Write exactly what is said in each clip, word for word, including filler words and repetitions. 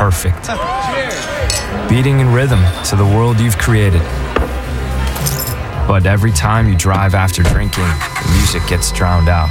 perfect. Beating in rhythm to the world you've created. But every time you drive after drinking, the music gets drowned out.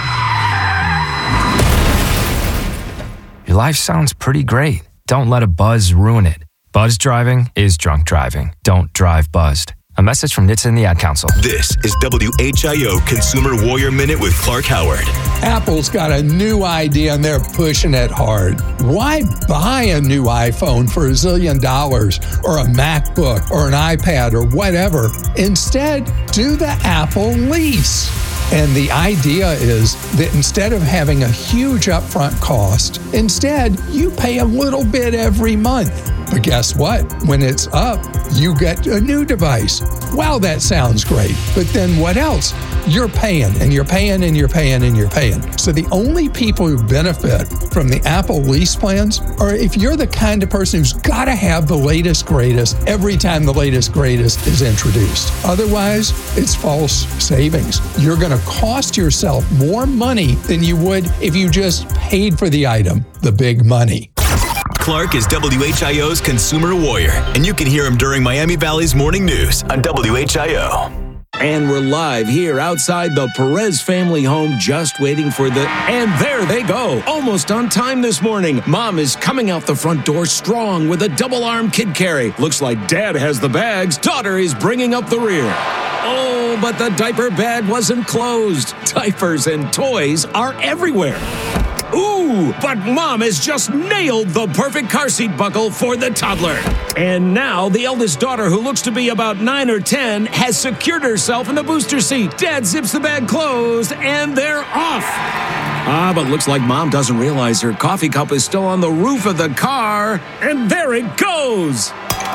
Your life sounds pretty great. Don't let a buzz ruin it. Buzz driving is drunk driving. Don't drive buzzed. A message from N H T S A and the Ad Council. This is W H I O Consumer Warrior Minute with Clark Howard. Apple's got a new idea and they're pushing it hard. Why buy a new iPhone for a zillion dollars or a MacBook or an iPad or whatever? Instead, do the Apple lease. And the idea is that instead of having a huge upfront cost, instead, you pay a little bit every month. But guess what? When it's up, you get a new device. Wow, that sounds great. But then what else? You're paying and you're paying and you're paying and you're paying. So the only people who benefit from the Apple lease plans are if you're the kind of person who's got to have the latest, greatest every time the latest, greatest is introduced. Otherwise, it's false savings. You're going to cost yourself more money than you would if you just paid for the item, the big money. Clark is W H I O's Consumer Warrior, and you can hear him during Miami Valley's Morning News on W H I O. And we're live here outside the Perez family home, just waiting for the... And there they go, almost on time this morning. Mom is coming out the front door strong with a double-arm kid carry. Looks like Dad has the bags. Daughter is bringing up the rear. Oh, but the diaper bag wasn't closed. Diapers and toys are everywhere. Ooh, but Mom has just nailed the perfect car seat buckle for the toddler. And now the eldest daughter, who looks to be about nine or ten, has secured herself in the booster seat. Dad zips the bag closed, and they're off. Ah, but looks like Mom doesn't realize her coffee cup is still on the roof of the car. And there it goes.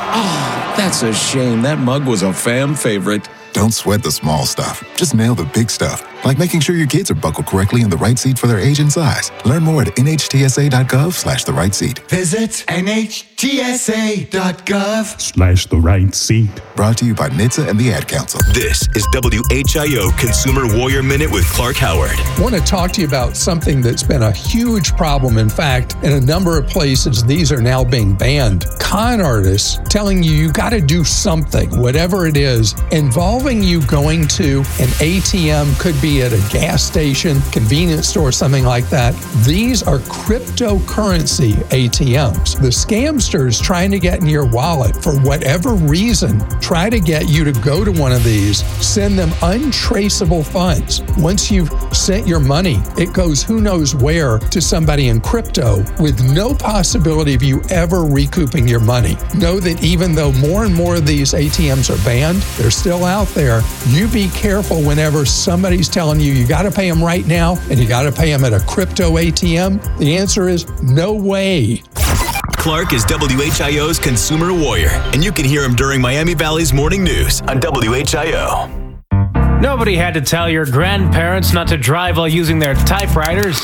Oh, that's a shame. That mug was a fam favorite. Don't sweat the small stuff. Just nail the big stuff, like making sure your kids are buckled correctly in the right seat for their age and size. Learn more at N H T S A dot gov slash the right seat. Visit N H T S A dot gov slash the right seat. Brought to you by N H T S A and the Ad Council. This is W H I O Consumer Warrior Minute with Clark Howard. I want to talk to you about something that's been a huge problem. In fact, in a number of places, these are now being banned. Con artists telling you you got to do something, whatever it is, involving you going to an A T M, could be at a gas station, convenience store, something like that. These are cryptocurrency A T Ms. The scamsters trying to get in your wallet for whatever reason, try to get you to go to one of these, send them untraceable funds. Once you've sent your money, it goes who knows where to somebody in crypto with no possibility of you ever recouping your money. Know that even though more and more of these A T Ms are banned, they're still out there. You be careful whenever somebody's telling you you got to pay them right now and you got to pay them at a crypto A T M. The answer is no way. Clark is W H I O's Consumer Warrior, and you can hear him during Miami Valley's Morning News on W H I O. Nobody had to tell your grandparents not to drive while using their typewriters.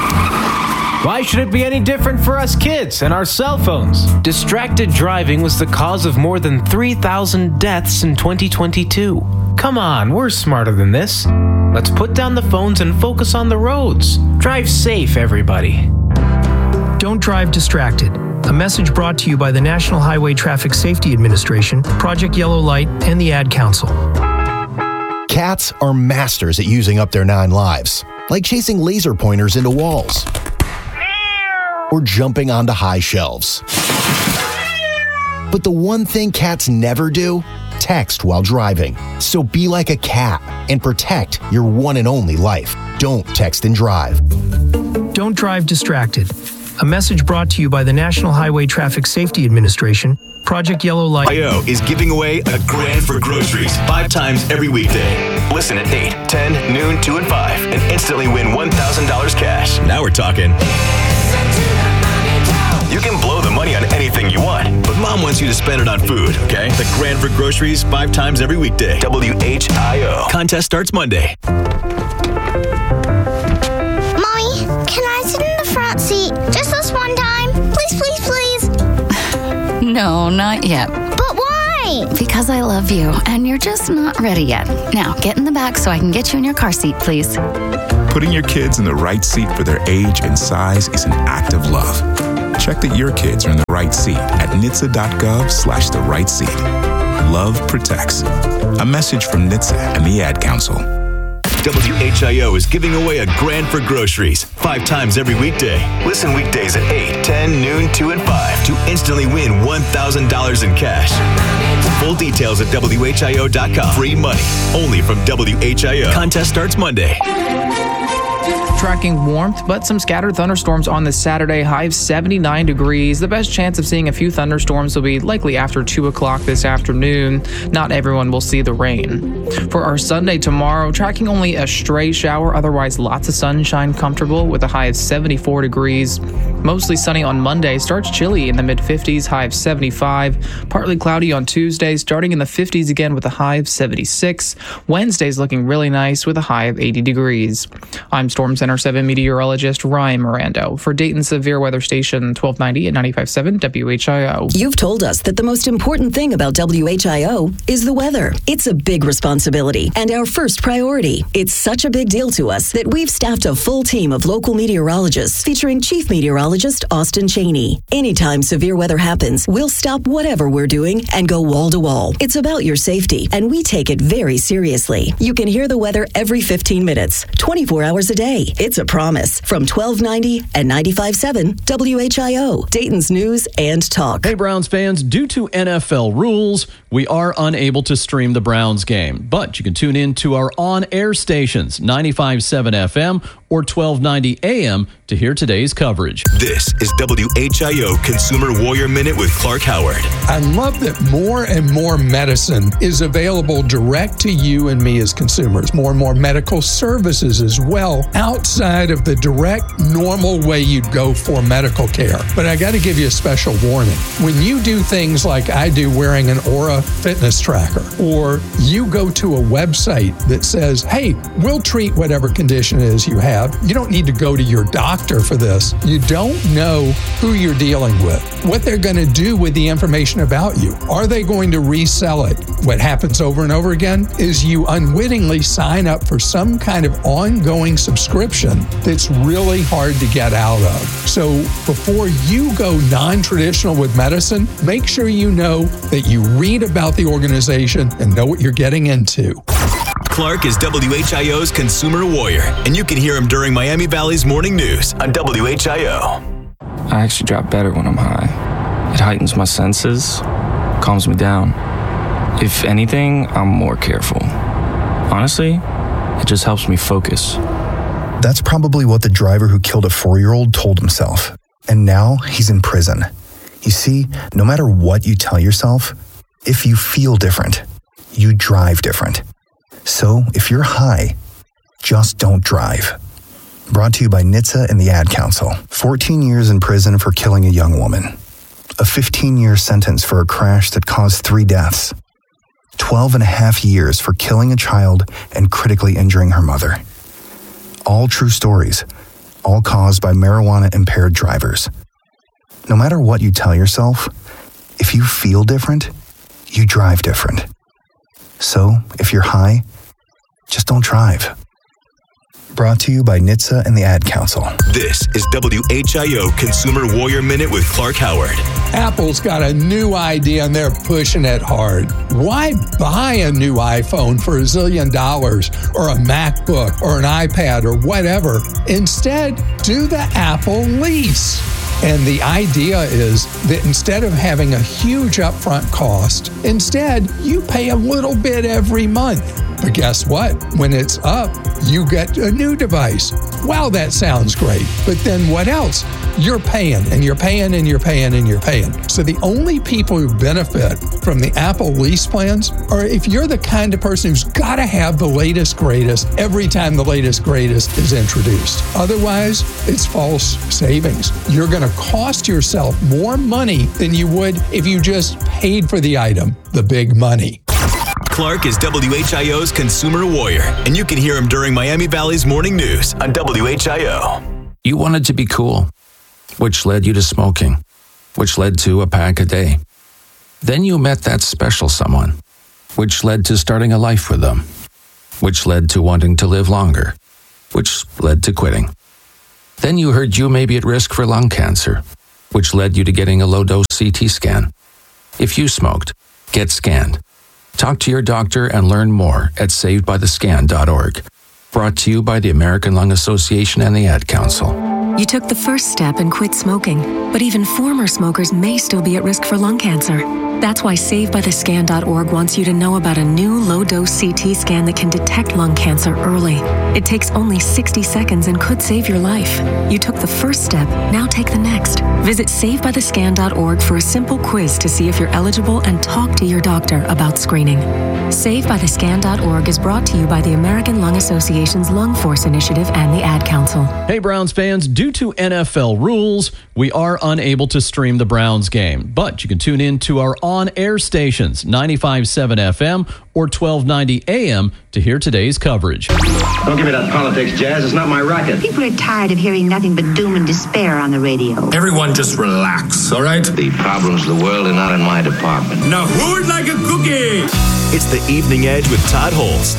Why should it be any different for us kids and our cell phones? Distracted driving was the cause of more than three thousand deaths in twenty twenty-two. Come on, we're smarter than this. Let's put down the phones and focus on the roads. Drive safe, everybody. Don't drive distracted. A message brought to you by the National Highway Traffic Safety Administration, Project Yellow Light, and the Ad Council. Cats are masters at using up their nine lives, like chasing laser pointers into walls or jumping onto high shelves. But the one thing cats never do? Text while driving. So be like a cat and protect your one and only life. Don't text and drive. Don't drive distracted. A message brought to you by the National Highway Traffic Safety Administration, Project Yellow Light. I O is giving away a grand for groceries five times every weekday. Listen at eight, ten, noon, two, and five, and instantly win one thousand dollars cash. Now we're talking. You can blow the money on anything you want, but Mom wants you to spend it on food, okay? The grand for groceries five times every weekday. W H I O. Contest starts Monday. Mommy, can I sit in the front seat just this one time? Please, please, please. No, not yet. But why? Because I love you, and you're just not ready yet. Now, get in the back so I can get you in your car seat, please. Putting your kids in the right seat for their age and size is an act of love. Check that your kids are in the right seat at N H T S A dot gov slash the right seat. Love protects. A message from N H T S A and the Ad Council. W H I O is giving away a grand for groceries five times every weekday. Listen weekdays at eight, ten, noon, two, and five to instantly win one thousand dollars in cash. Full details at W H I O dot com. Free money only from W H I O. Contest starts Monday. Tracking warmth, but some scattered thunderstorms on this Saturday, high of seventy-nine degrees. The best chance of seeing a few thunderstorms will be likely after two o'clock this afternoon. Not everyone will see the rain. For our Sunday tomorrow, tracking only a stray shower, otherwise lots of sunshine, comfortable with a high of seventy-four degrees. Mostly sunny on Monday, starts chilly in the mid fifties, high of seventy-five. Partly cloudy on Tuesday, starting in the fifties again with a high of seventy-six. Wednesday's looking really nice with a high of eighty degrees. I'm Storm Center seven meteorologist Ryan Mirando for Dayton Severe Weather Station twelve ninety at ninety-five point seven W H I O. You've told us that the most important thing about W H I O is the weather. It's a big responsibility and our first priority. It's such a big deal to us that we've staffed a full team of local meteorologists featuring Chief Meteorologist Austin Cheney. Anytime severe weather happens, we'll stop whatever we're doing and go wall to wall. It's about your safety, and we take it very seriously. You can hear the weather every fifteen minutes, twenty-four hours a day. It's a promise from twelve ninety and ninety-five point seven W H I O, Dayton's News and Talk. Hey, Browns fans, due to N F L rules, we are unable to stream the Browns game, but you can tune in to our on-air stations, ninety-five point seven F M or twelve ninety A M to hear today's coverage. This is W H I O Consumer Warrior Minute with Clark Howard. I love that more and more medicine is available direct to you and me as consumers. More and more medical services as well, outside of the direct, normal way you'd go for medical care. But I got to give you a special warning. When you do things like I do, wearing an Aura fitness tracker, or you go to a website that says, hey, we'll treat whatever condition it is you have. You don't need to go to your doctor for this. You don't know who you're dealing with, what they're going to do with the information about you. Are they going to resell it? What happens over and over again is you unwittingly sign up for some kind of ongoing subscription that's really hard to get out of. So before you go non-traditional with medicine, make sure you know that you read about the organization and know what you're getting into. Clark is W H I O's Consumer Warrior, and you can hear him during Miami Valley's Morning News on W H I O. I actually drop better when I'm high. It heightens my senses, calms me down. If anything, I'm more careful. Honestly, it just helps me focus. That's probably what the driver who killed a four-year-old told himself. And now he's in prison. You see, no matter what you tell yourself, if you feel different, you drive different. So if you're high, just don't drive. Brought to you by N H T S A and the Ad Council. fourteen years in prison for killing a young woman. A fifteen-year sentence for a crash that caused three deaths. twelve and a half years for killing a child and critically injuring her mother. All true stories, all caused by marijuana-impaired drivers. No matter what you tell yourself, if you feel different, you drive different. So, if you're high, just don't drive. Brought to you by N H T S A and the Ad Council. This is W H I O Consumer Warrior Minute with Clark Howard. Apple's got a new idea and they're pushing it hard. Why buy a new iPhone for a zillion dollars or a MacBook or an iPad or whatever? Instead, do the Apple lease. And the idea is that instead of having a huge upfront cost, instead you pay a little bit every month. But guess what? When it's up, you get a new device. Wow, that sounds great. But then what else? You're paying and you're paying and you're paying and you're paying. So the only people who benefit from the Apple lease plans are if you're the kind of person who's got to have the latest greatest every time the latest greatest is introduced. Otherwise, it's false savings. You're going to cost yourself more money than you would if you just paid for the item, the big money. Clark is W H I O's Consumer Warrior, and you can hear him during Miami Valley's Morning News on W H I O. You wanted to be cool, which led you to smoking, which led to a pack a day. Then you met that special someone, which led to starting a life with them, which led to wanting to live longer, which led to quitting. Then you heard you may be at risk for lung cancer, which led you to getting a low-dose C T scan. If you smoked, get scanned. Talk to your doctor and learn more at saved by the scan dot org. Brought to you by the American Lung Association and the Ad Council. You took the first step and quit smoking, but even former smokers may still be at risk for lung cancer. That's why saved by the scan dot org wants you to know about a new low-dose C T scan that can detect lung cancer early. It takes only sixty seconds and could save your life. You took the first step, now take the next. Visit saved by the scan dot org for a simple quiz to see if you're eligible and talk to your doctor about screening. saved by the scan dot org is brought to you by the American Lung Association's Lung Force Initiative and the Ad Council. Hey, Browns fans, due to N F L rules, we are unable to stream the Browns game, but you can tune in to our on-air stations, ninety-five point seven F M or twelve ninety A M, to hear today's coverage. Don't give me that politics, Jazz. It's not my racket. People are tired of hearing nothing but doom and despair on the radio. Everyone just relax, all right? The problems of the world are not in my department. Now who'd like a cookie? It's the Evening Edge with Todd Holst.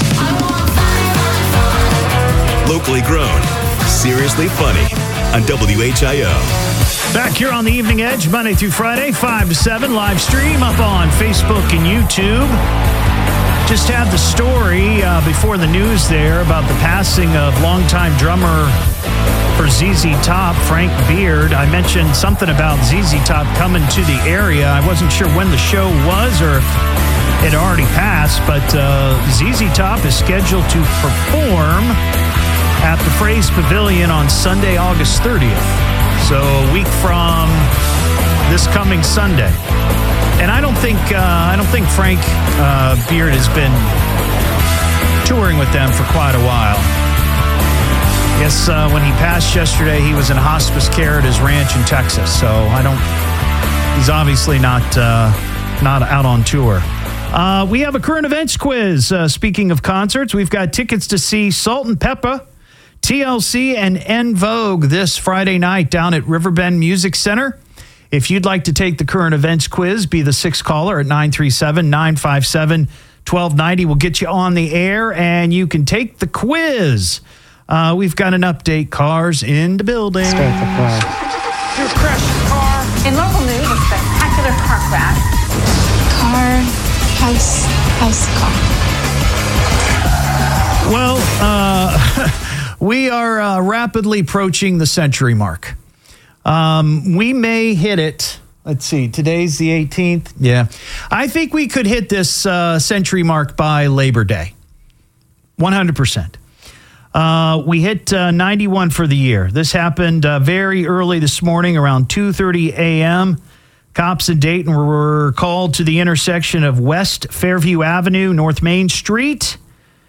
Locally grown, seriously funny on W H I O. Back here on the Evening Edge, Monday through Friday, five to seven, live stream up on Facebook and YouTube. Just had the story uh, before the news there about the passing of longtime drummer for Z Z Top, Frank Beard. I mentioned something about Z Z Top coming to the area. I wasn't sure when the show was or if it already passed, but uh, Z Z Top is scheduled to perform at the Phrase Pavilion on Sunday, August thirtieth. So a week from this coming Sunday. And I don't think uh, I don't think Frank uh, Beard has been touring with them for quite a while. I guess uh, when he passed yesterday, he was in hospice care at his ranch in Texas. So I don't. He's obviously not uh, not out on tour. Uh, we have a current events quiz. Uh, speaking of concerts, we've got tickets to see Salt and Pepper, T L C, and En Vogue this Friday night down at Riverbend Music Center. If you'd like to take the current events quiz, be the sixth caller at nine three seven, nine five seven, one two nine zero. We'll get you on the air, and you can take the quiz. Uh, we've got an update. Cars in the building. Start the car. You crashed your car. In local news, a spectacular car crash. Car, house, house, car. Well, uh, we are uh, rapidly approaching the century mark. Um, we may hit it. Let's see. Today's the eighteenth. Yeah. I think we could hit this uh, century mark by Labor Day. one hundred percent. Uh, we hit uh, ninety-one for the year. This happened uh, very early this morning, around two thirty a.m. Cops in Dayton were called to the intersection of West Fairview Avenue, North Main Street.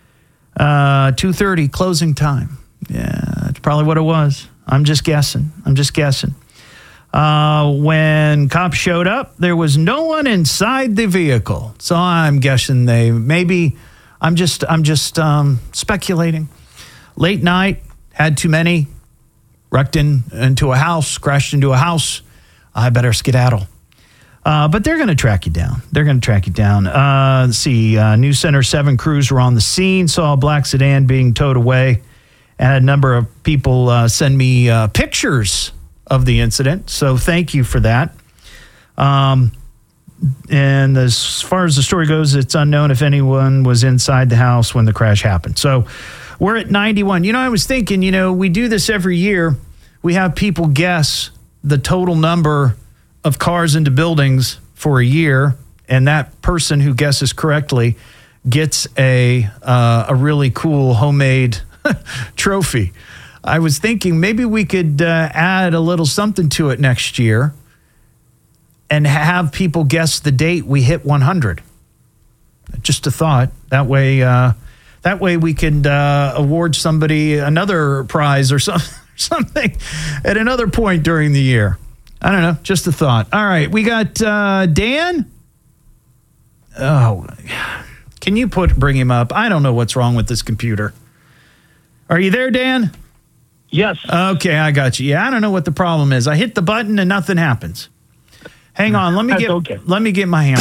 Uh, two thirty, closing time. Yeah, that's probably what it was. I'm just guessing. I'm just guessing. Uh, when cops showed up, there was no one inside the vehicle. So I'm guessing they maybe. I'm just. I'm just um, speculating. Late night, had too many, wrecked in, into a house, crashed into a house. I better skedaddle. Uh, but they're going to track you down. They're going to track you down. Uh, let's see. Uh, News Center seven crews were on the scene, saw a black sedan being towed away, and a number of people uh, send me uh, pictures of the incident. So thank you for that. Um, and as far as the story goes, it's unknown if anyone was inside the house when the crash happened. So we're at ninety-one. You know, I was thinking, you know, we do this every year. We have people guess the total number of cars into buildings for a year, and that person who guesses correctly gets a uh, a really cool homemade trophy. I was thinking maybe we could uh, add a little something to it next year and have people guess the date we hit one hundred. Just a thought. That way, uh, that way we can uh, award somebody another prize or some, something at another point during the year. I don't know. Just a thought. All right. We got uh, Dan. Oh, can you put bring him up? I don't know what's wrong with this computer. Are you there, Dan? Yes. Okay, I got you. Yeah, I don't know what the problem is. I hit the button and nothing happens. Hang on. Let me That's get okay. let me get my hammer.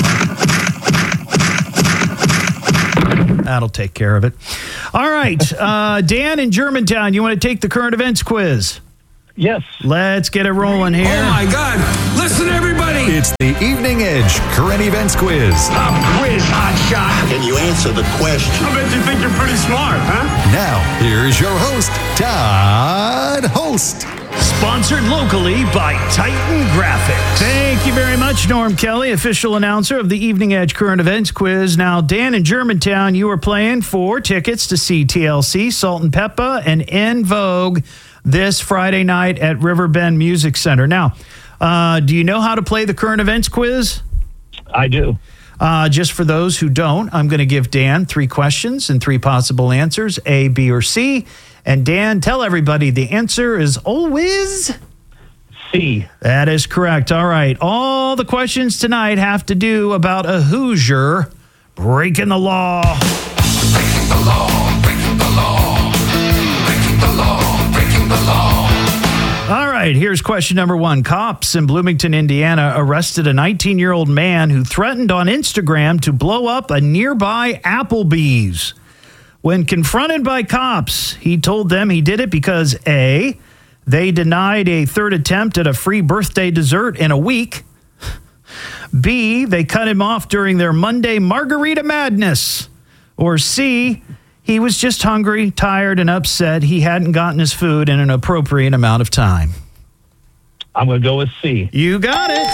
That'll take care of it. All right. Uh, Dan in Germantown, you want to take the current events quiz? Yes. Let's get it rolling here. Oh, my God. Listen, everybody. It's the Evening Edge Current Events Quiz. Pop quiz, hot shot. Can you answer the question? I bet you think you're pretty smart, huh? Now, here's your host, Todd Host. Sponsored locally by Titan Graphics. Thank you very much, Norm Kelly, official announcer of the Evening Edge Current Events Quiz. Now, Dan in Germantown, you are playing for tickets to see T L C, Salt and Peppa, and En Vogue this Friday night at Riverbend Music Center. Now, uh, do you know how to play the Current Events Quiz? I do. Uh, just for those who don't, I'm going to give Dan three questions and three possible answers, A, B, or C. And Dan, tell everybody the answer is always C. That is correct. All right. All the questions tonight have to do about a Hoosier breaking the law. Breaking the law, breaking the law, breaking the law, breaking the law. All right, here's question number one. Cops in Bloomington, Indiana, arrested a nineteen-year-old man who threatened on Instagram to blow up a nearby Applebee's. When confronted by cops, he told them he did it because A, they denied a third attempt at a free birthday dessert in a week. B, they cut him off during their Monday Margarita Madness. Or C, he was just hungry, tired, and upset he hadn't gotten his food in an appropriate amount of time. I'm going to go with C. You got it.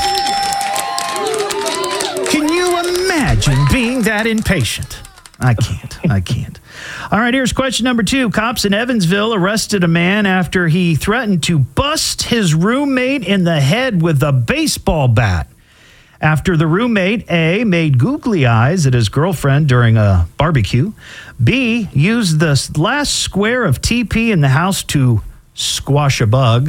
Can you imagine being that impatient? I can't. I can't. All right, here's question number two. Cops in Evansville arrested a man after he threatened to bust his roommate in the head with a baseball bat. After the roommate, A, made googly eyes at his girlfriend during a barbecue. B, used the last square of T P in the house to squash a bug.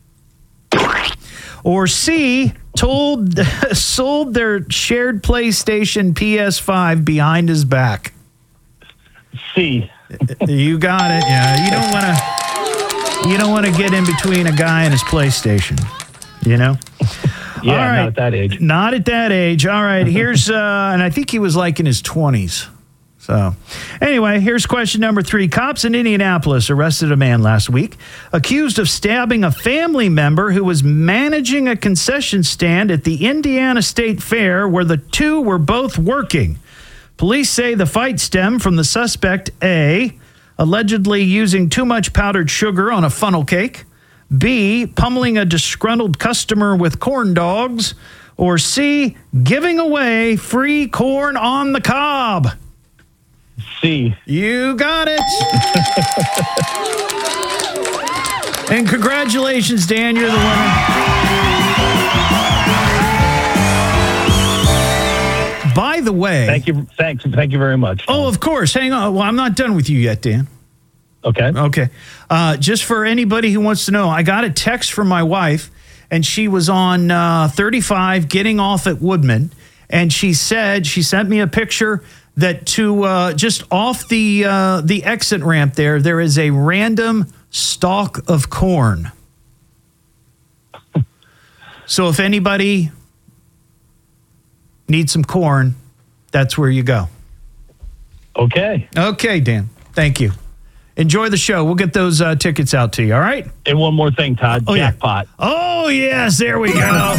Or C, told sold their shared PlayStation P S five behind his back. C. You got it. Yeah, you don't want to. You don't want to get in between a guy and his PlayStation. You know. Yeah, all right. Not at that age. Not at that age. All right. Here's, uh, and I think he was like in his twenties. So, anyway, here's question number three. Cops in Indianapolis arrested a man last week accused of stabbing a family member who was managing a concession stand at the Indiana State Fair where the two were both working. Police say the fight stemmed from the suspect, A, allegedly using too much powdered sugar on a funnel cake, B, pummeling a disgruntled customer with corn dogs, or C, giving away free corn on the cob. C. You got it. And congratulations, Dan, you're the winner. By the way, thank you, thanks, thank you very much. Oh, of course. Hang on. Well, I'm not done with you yet, Dan. Okay. Okay. Uh, just for anybody who wants to know, I got a text from my wife, and she was on uh, thirty-five getting off at Woodman, and she said she sent me a picture that to uh, just off the uh, the exit ramp there, there is a random stalk of corn. So if anybody needs some corn, that's where you go. Okay. Okay, Dan. Thank you. Enjoy the show. We'll get those uh, tickets out to you, all right? And one more thing, Todd. Oh, jackpot. Yeah. Oh, yes. There we go.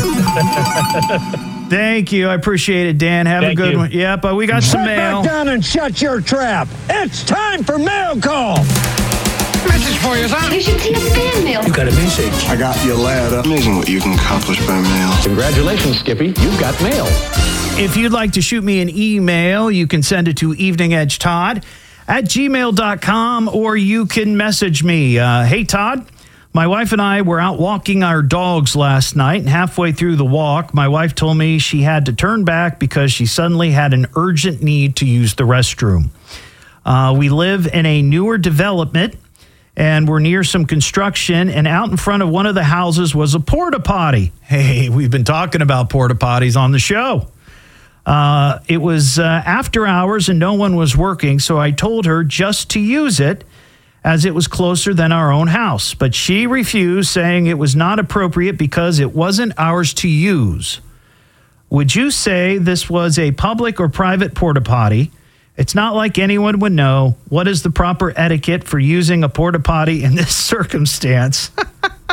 Thank you. I appreciate it, Dan. Have Thank a good you. one. Yeah, but we got Sit some mail. Sit back down and shut your trap. It's time for mail call. Message for you, son. You should see a fan mail. You got a message. I got your letter. Amazing what you can accomplish by mail. Congratulations, Skippy. You've got mail. If you'd like to shoot me an email, you can send it to eveningedgetodd at gmail dot com, or you can message me. Uh, hey, Todd, my wife and I were out walking our dogs last night, and halfway through the walk, my wife told me she had to turn back because she suddenly had an urgent need to use the restroom. Uh, we live in a newer development, and we're near some construction, and out in front of one of the houses was a porta potty. Hey, we've been talking about porta potties on the show. Uh, it was uh, after hours and no one was working, so I told her just to use it as it was closer than our own house. But she refused, saying it was not appropriate because it wasn't ours to use. Would you say this was a public or private porta potty? It's not like anyone would know. What is the proper etiquette for using a porta potty in this circumstance?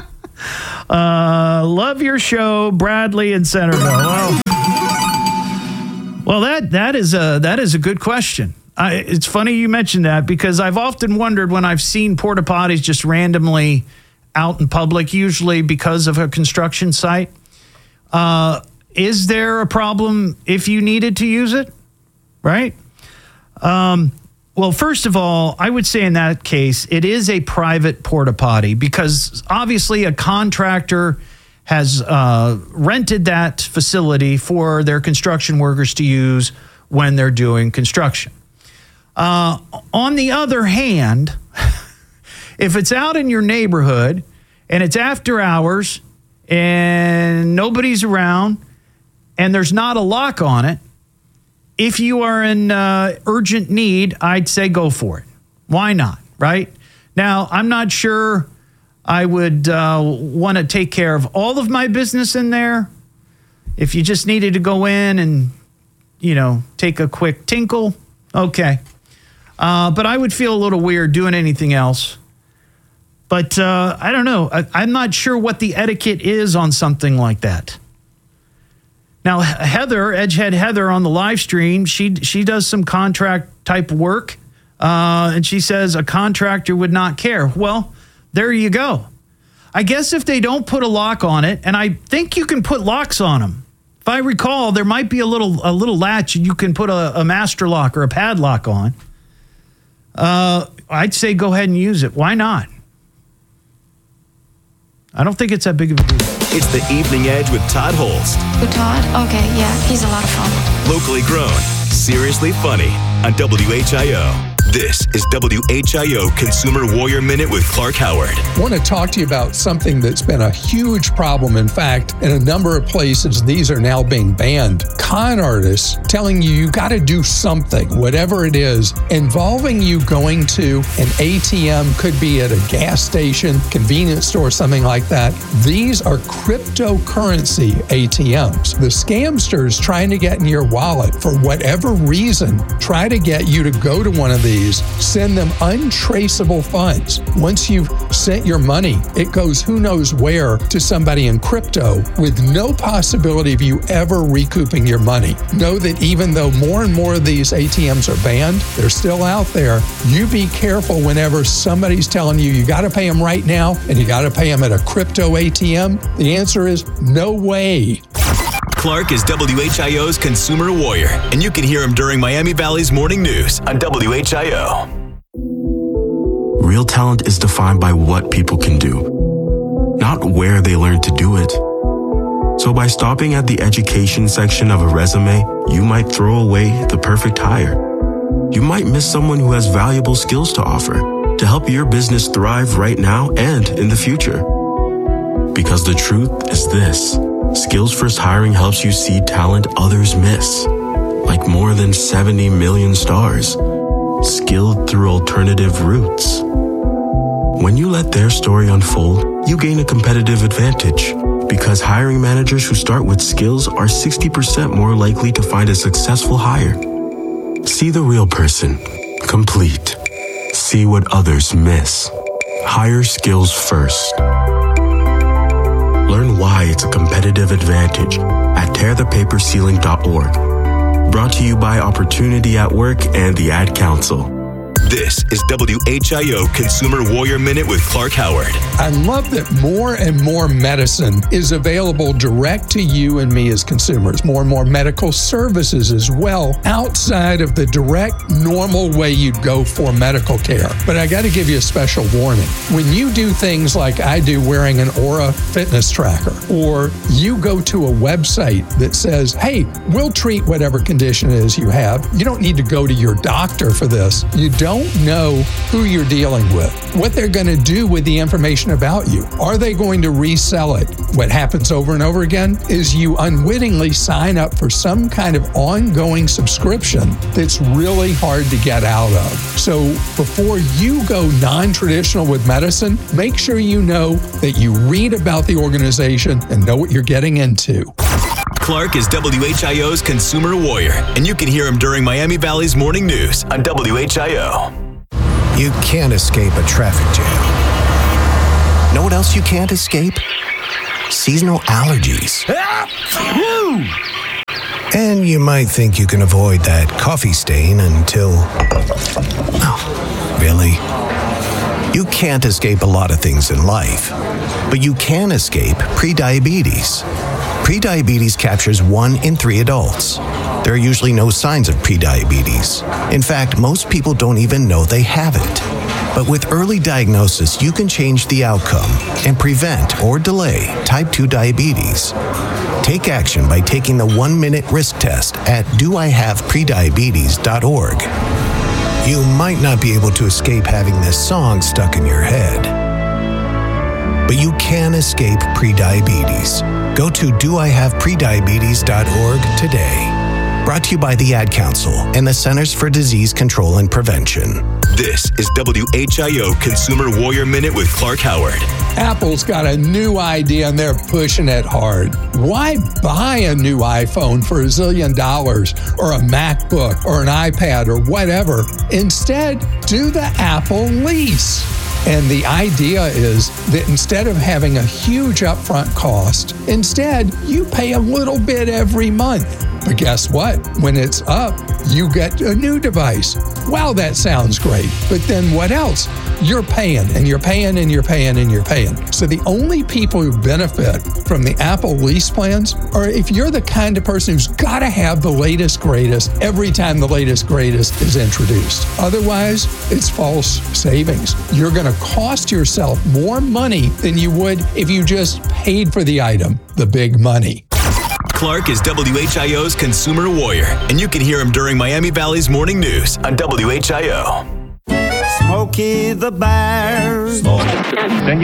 Uh, love your show, Bradley in Centerville. Well, well that that is a that is a good question. I, it's funny you mentioned that because I've often wondered when I've seen porta potties just randomly out in public, usually because of a construction site. Uh, is there a problem if you needed to use it? Right? Um, well, first of all, I would say in that case, it is a private porta potty because obviously a contractor has uh, rented that facility for their construction workers to use when they're doing construction. Uh, on the other hand, if it's out in your neighborhood and it's after hours and nobody's around and there's not a lock on it, if you are in uh, urgent need, I'd say go for it. Why not, right? Now, I'm not sure I would uh, want to take care of all of my business in there. If you just needed to go in and, you know, take a quick tinkle, okay. Uh, but I would feel a little weird doing anything else. But uh, I don't know. I, I'm not sure what the etiquette is on something like that. Now, Heather, Edgehead Heather on the live stream, she she does some contract type work. Uh, and she says a contractor would not care. Well, there you go. I guess if they don't put a lock on it, and I think you can put locks on them. If I recall, there might be a little a little latch you can put a, a master lock or a padlock on. Uh, I'd say go ahead and use it. Why not? I don't think it's that big of a deal. It's the Evening Edge with Todd Holst. Who, Todd? Okay, yeah, he's a lot of fun. Locally grown, seriously funny on W H I O. This is W H I O Consumer Warrior Minute with Clark Howard. I want to talk to you about something that's been a huge problem. In fact, in a number of places, these are now being banned. Con artists telling you you got to do something, whatever it is, involving you going to an A T M, could be at a gas station, convenience store, something like that. These are cryptocurrency A T Ms. The scamsters trying to get in your wallet for whatever reason, try to get you to go to one of these, send them untraceable funds. Once you've sent your money, it goes who knows where to somebody in crypto with no possibility of you ever recouping your money. Know that even though more and more of these A T Ms are banned, they're still out there. You be careful whenever somebody's telling you you got to pay them right now and you got to pay them at a crypto A T M. The answer is no way. Clark is W H I O's Consumer Warrior, and you can hear him during Miami Valley's Morning News on W H I O. Real talent is defined by what people can do, not where they learn to do it. So by stopping at the education section of a resume, you might throw away the perfect hire. You might miss someone who has valuable skills to offer to help your business thrive right now and in the future. Because the truth is this. Skills First Hiring helps you see talent others miss, like more than seventy million stars, skilled through alternative routes. When you let their story unfold, you gain a competitive advantage because hiring managers who start with skills are sixty percent more likely to find a successful hire. See the real person, complete. See what others miss. Hire skills first. Learn why it's a competitive advantage at tear the paper ceiling dot org. Brought to you by Opportunity at Work and the Ad Council. This is W H I O Consumer Warrior Minute with Clark Howard. I love that more and more medicine is available direct to you and me as consumers. More and more medical services as well, outside of the direct, normal way you'd go for medical care. But I got to give you a special warning. When you do things like I do, wearing an Aura fitness tracker, or you go to a website that says, hey, we'll treat whatever condition it is you have. You don't need to go to your doctor for this. You don't know who you're dealing with, what they're going to do with the information about you. Are they going to resell it? What happens over and over again is you unwittingly sign up for some kind of ongoing subscription that's really hard to get out of. So before you go non-traditional with medicine, make sure you know that you read about the organization and know what you're getting into. Clark is W H I O's Consumer Warrior, and you can hear him during Miami Valley's Morning News on W H I O. You can't escape a traffic jam. No what else you can't escape? Seasonal allergies. And you might think you can avoid that coffee stain until... Oh, really? You can't escape a lot of things in life, but you can escape prediabetes. Prediabetes captures one in three adults. There are usually no signs of prediabetes. In fact, most people don't even know they have it. But with early diagnosis, you can change the outcome and prevent or delay type two diabetes. Take action by taking the one-minute risk test at do I have prediabetes dot org. You might not be able to escape having this song stuck in your head, but you can escape prediabetes. Go to do I have prediabetes dot org today. Brought to you by the Ad Council and the Centers for Disease Control and Prevention. This is W H I O Consumer Warrior Minute with Clark Howard. Apple's got a new idea and they're pushing it hard. Why buy a new iPhone for a zillion dollars or a MacBook or an iPad or whatever? Instead, do the Apple lease. And the idea is that instead of having a huge upfront cost, instead you pay a little bit every month. But guess what? When it's up, you get a new device. Wow, that sounds great. But then what else? You're paying and you're paying and you're paying and you're paying. So the only people who benefit from the Apple lease plans are if you're the kind of person who's got to have the latest greatest every time the latest greatest is introduced. Otherwise, it's false savings. You're going to cost yourself more money than you would if you just paid for the item, the big money. Clark is W H I O's Consumer Warrior, and you can hear him during Miami Valley's Morning News on W H I O. Smokey the Bear. Then